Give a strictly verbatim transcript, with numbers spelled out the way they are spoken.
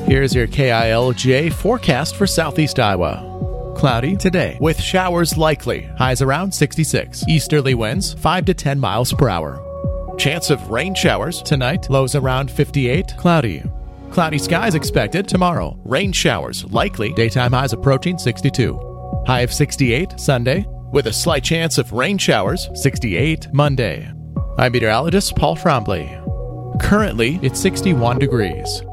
Here's your K I L J forecast for Southeast Iowa. Cloudy today, with showers likely. Highs around sixty-six. Easterly winds five to ten miles per hour. Chance of rain showers tonight. Lows around fifty-eight. Cloudy. Cloudy skies expected tomorrow. Rain showers likely. Daytime highs approaching sixty-two. High of sixty-eight Sunday, with a slight chance of rain showers. sixty-eight Monday. I'm meteorologist Paul Trombley. Currently, it's sixty-one degrees.